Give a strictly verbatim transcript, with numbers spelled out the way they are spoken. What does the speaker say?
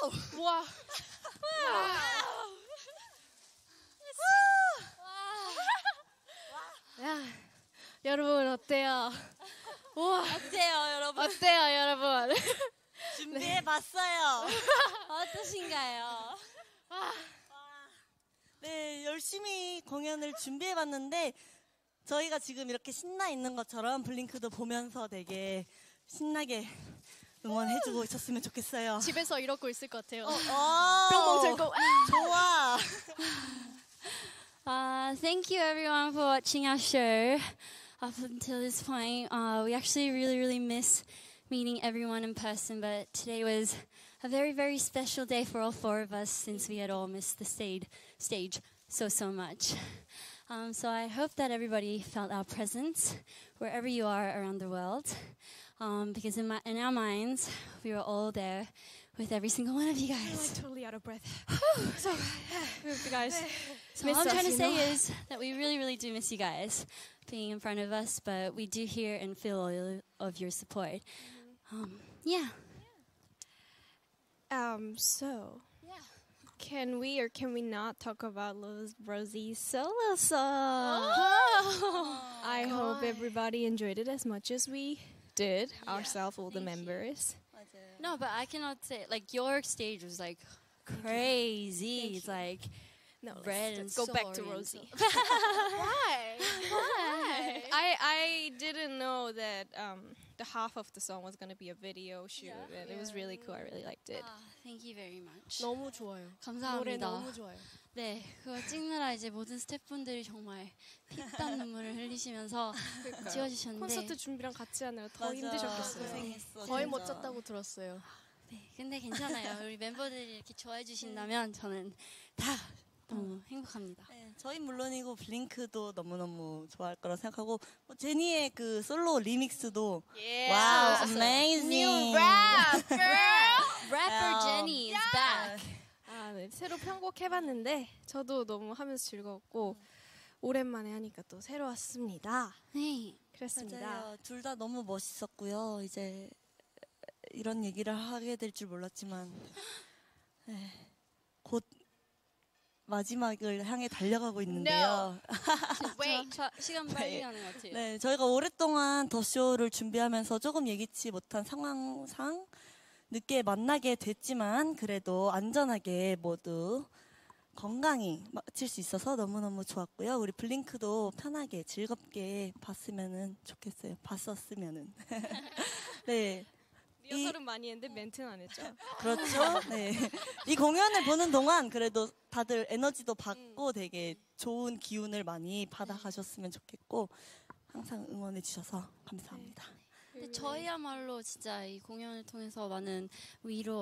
와. 야, 여러분 어때요? 우와. 어때요, 여러분? 어때요, 여러분? 준비해봤어요. 어떠신가요? 네, 열심히 공연을 준비해봤는데 저희가 지금 이렇게 신나 있는 것처럼 블링크도 보면서 되게 신나게 응원해주고 있었으면 좋겠어요. 집에서 이러고 있을 것 같아요. 어, 뿅 들고. 좋아. Uh, thank you everyone for watching our show up until this point. Uh, we actually really, really miss meeting everyone in person, but today was a very, very special day for all four of us since we had all missed the stage, stage so, so much. Um, so I hope that everybody felt our presence wherever you are around the world, um, because in, my, in our minds, we were all there with every single one of you guys. I'm like totally out of breath. So, you guys. So all I'm trying to say is that we really, really do miss you guys being in front of us, but we do hear and feel all of your support. Um, yeah. Um. So. Yeah. Can we or can we not talk about Lowe's Rosie's solo song? Oh. I hope everybody enjoyed it as much as we did, Yeah. ourselves, all the members. No, but I cannot say, like, your stage was, like, crazy. It's, like, No, red let's, let's and go back to soaring and Rosie. so- Why? Why? I I didn't know that um, the half of the song was gonna be a video shoot, Yeah. and it was really cool. I really liked it. Ah, thank you very much. 너무 좋아요. 노래 감사합니다. 너무 좋아요. 네, 그거 찍느라 이제 모든 스태프분들이 정말 피땀 눈물을 흘리시면서 찍어주셨는데 콘서트 준비랑 같이 하느라 더 맞아. 힘드셨겠어요. 고생했어. 거의 진짜. 못 잤다고 들었어요. 네, 근데 괜찮아요. 우리 멤버들이 이렇게 좋아해 주신다면 저는 다 너무 행복합니다. 네, 저희 물론이고 블링크도 너무너무 좋아할 거라 생각하고 뭐 제니의 그 솔로 리믹스도 와우, amazing. rap, girl. Rapper Yeah. Jenny is back. 아, 네. 새로 편곡해봤는데 저도 너무 하면서 즐거웠고 오랜만에 하니까 또 새로웠습니다. 네. 그렇습니다. 맞아요. 둘 다 너무 멋있었고요. 이제 이런 얘기를 하게 될 줄 몰랐지만 네, 곧 마지막을 향해 달려가고 있는데요. 저, 저 시간 빨리 가는 것 같아요. 네, 저희가 오랫동안 더 쇼를 준비하면서 조금 예기치 못한 상황상 늦게 만나게 됐지만 그래도 안전하게 모두 건강히 마칠 수 있어서 너무너무 좋았고요. 우리 블링크도 편하게 즐겁게 봤으면 좋겠어요. 봤었으면은. 네. 리허설은 많이 했는데 멘트는 안 했죠. 그렇죠. 네. 이 공연을 보는 동안 그래도 다들 에너지도 받고 되게 좋은 기운을 많이 받아가셨으면 좋겠고 항상 응원해 주셔서 감사합니다. 근데 저희야말로 진짜 이 공연을 통해서 많은 위로